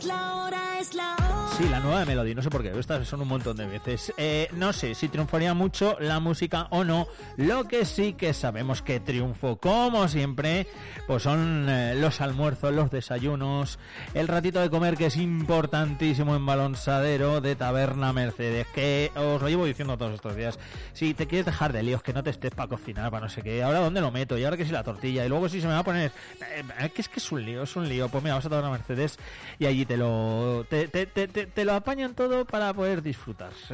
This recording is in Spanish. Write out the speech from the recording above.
La hora es la hora. Sí, la nueva de Melody, no sé por qué, estas son un montón de veces. No sé si triunfaría mucho la música o no. Lo que sí que sabemos que triunfó, como siempre, pues son los almuerzos, los desayunos, el ratito de comer, que es importantísimo en Balonsadero de Taberna Mercedes, que os lo llevo diciendo todos estos días. Si te quieres dejar de líos, que no te estés para cocinar, para no sé qué, ahora dónde lo meto, y ahora que si la tortilla, y luego si se me va a poner... que es un lío, pues mira, vas a Taberna Mercedes y allí te lo apañan todo para poder disfrutar.